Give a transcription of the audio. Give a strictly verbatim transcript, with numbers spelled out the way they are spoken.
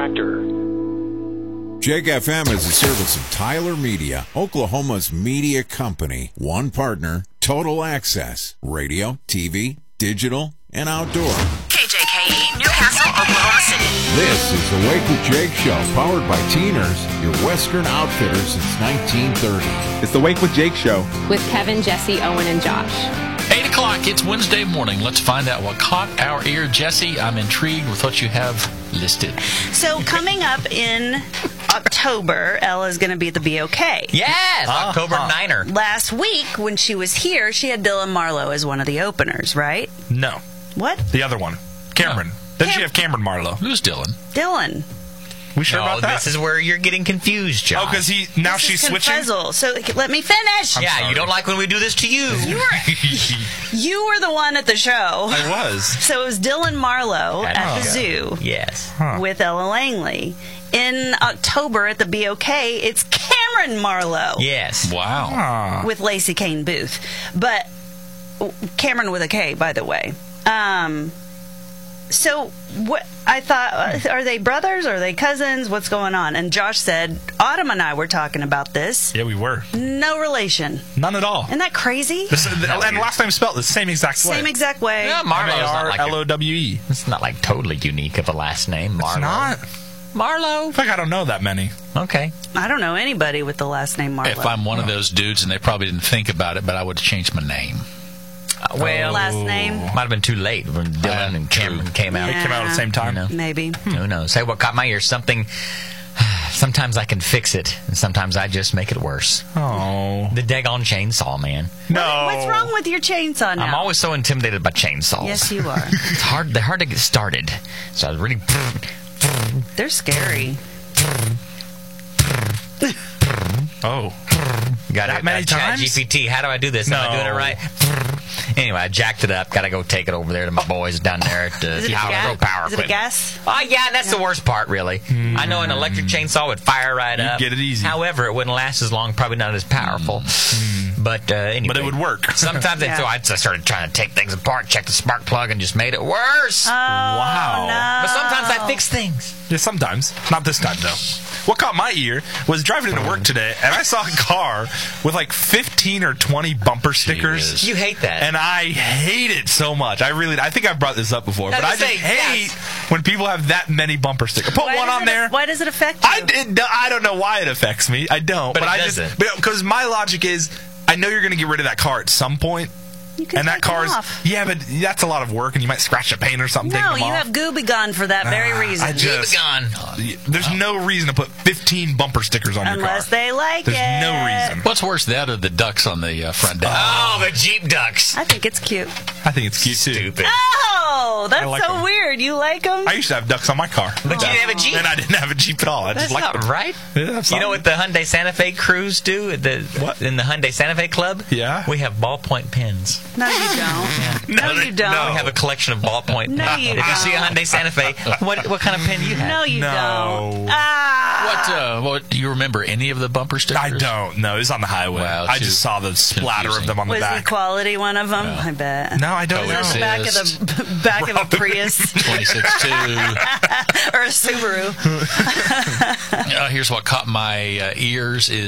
Tractor. Jake F M is a service of Tyler Media, Oklahoma's media company. One partner, total access, radio, T V, digital, and outdoor. K J K E, Newcastle, Oklahoma City. This is the Wake with Jake Show, powered by Teeners, your Western outfitter since nineteen thirty. It's the Wake with Jake Show. With Kevin, Jesse, Owen, and Josh. eight o'clock, it's Wednesday morning. Let's find out what caught our ear. Jesse, I'm intrigued with what you have listed. So coming up in October, Ella's going to be at the B O K. Yes, Uh-huh. October Niner. Last week, when she was here, she had Dylan Marlowe as one of the openers, right? No, What? the other one. Cameron. Didn't Cam- she have Cameron Marlowe? Who's Dylan? Dylan. We sure No, about that? this is where you're getting confused, John. Oh, because he now This she's is switching. Confuzzle. So let me finish. yeah, sorry. you don't like when we do this to you. You were, you were the one at the show. I was. So it was Dylan Marlowe At at the the zoo Yes. Huh. with Ella Langley. In October at the B O K, it's Cameron Marlowe. Yes. Wow. Ah. With Lacey Kane Booth. But Cameron with a K, by the way. Um, so what I thought, are they brothers? Are they cousins? What's going on? And Josh said, Autumn and I were talking about this. Yeah, we were. No relation. None at all. Isn't that crazy? This, and last name spelled the same exact way. Same exact way. Yeah, M A Marlowe's not R like L a, O W E. it's not like totally unique of a last name. Marlowe. It's not. Marlowe. I feel like I don't know that many. Okay. I don't know anybody with the last name Marlowe. If I'm one of those dudes, and they probably didn't think about it, but I would have changed my name. Uh, well, Last name? might have been too late when Dylan Yeah, and Cameron true. came out. Yeah. Came out at the same time. No. Maybe. Who knows? Hey, what caught my ear? Something. Sometimes I can fix it, and sometimes I just make it worse. Oh. The daggone chainsaw, man. No. What's wrong with your chainsaw now? I'm always so intimidated by chainsaws. Yes, you are. It's hard. They're hard to get started. So I was really. They're scary. Oh. Got That it. many Chat times? G P T. How do I do this? Am I No. doing it right? Anyway, I jacked it up. Got to go take it over there to my boys down there at the Is it a power, gas? Pro Power Is it a Equipment. gas? Oh, yeah, that's the worst part, really. I know an electric chainsaw would fire right You'd up. get it easy. However, it wouldn't last as long, probably not as powerful. But uh, anyway. But it would work. Sometimes Yeah. so I just started trying to take things apart, check the spark plug, and just made it worse. Oh, Wow. no. but sometimes I fix things. Yeah, sometimes. Not this time, though. What caught my ear was driving into work today, and I saw a car with like fifteen or twenty bumper stickers. Jeez. You hate that. And I hate it so much. I really, I think I've brought this up before, I but I was just saying, hate yes. when people have that many bumper stickers. Put Why one does on it- there. Why does it affect you? I did. I don't know why it affects me. I don't. But But, it I doesn't. just because my logic is, I know you're going to get rid of that car at some point, You can and that take them car's off. yeah, but that's a lot of work, and you might scratch a paint or something. take No, them you off. have Gooby Gone for that very Ah, reason. I just- Gone. There's no reason to put fifteen bumper stickers on your car. Unless they like There's it. no reason. What's worse, that or the ducks on the uh, front deck? Oh, the Jeep ducks. I think it's cute. I think it's cute too. Stupid. Oh, that's I like so 'em. weird. You like them? I used to have ducks on my car. But you didn't have a Jeep? And I didn't have a Jeep at all. I That's just liked not them. right. Yeah, You something. know what the Hyundai Santa Fe crews do? At the, What? In the Hyundai Santa Fe Club? Yeah. We have ballpoint pens. No, you don't. No, No, you don't. no. We have a collection of ballpoint No, pens. you If you don't. see a Hyundai Santa Fe, what what kind of pen do you have? No, you No. don't. Ah. What, uh, what, do you remember any of the bumper stickers? I don't know. It was on the highway. Wow, I too just saw the splatter confusing. of them on the Was back. Equality one of them? I bet. No, I don't Oh, know. is The it? back of the back of a Probably. Prius twenty-six two. or a Subaru. uh, here's what caught my uh, ears is